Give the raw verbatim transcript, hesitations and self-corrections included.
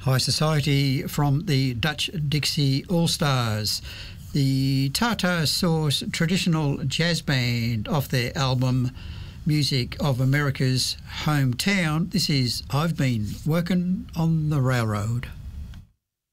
High Society from the Dutch Dixie All-Stars, the Tartar Sauce traditional jazz band off their album Music of America's Hometown. This is I've Been Working on the Railroad.